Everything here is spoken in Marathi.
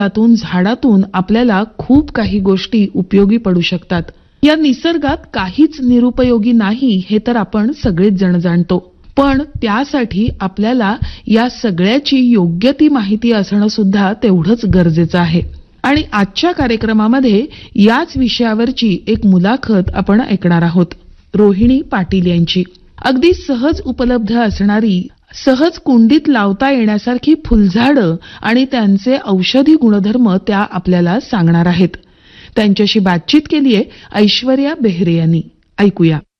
त्यातून झाडातून आपल्याला खूप काही गोष्टी उपयोगी पडू शकतात. या निसर्गात काहीच निरुपयोगी नाही हे तर आपण सगळेच जण जाणतो. पण त्यासाठी आपल्याला या सगळ्याची योग्य ती माहिती असणं सुद्धा तेवढंच गरजेचं आहे. आणि आजच्या कार्यक्रमामध्ये याच विषयावरची एक मुलाखत आपण ऐकणार आहोत. रोहिणी पाटील यांची. अगदी सहज उपलब्ध असणारी, सहज कुंडीत लावता येण्यासारखी फुलझाडं आणि त्यांचे औषधी गुणधर्म त्या आपल्याला सांगणार आहेत. त्यांच्याशी बातचीत केलीये ऐश्वर्या बेहरे यांनी. ऐकूया.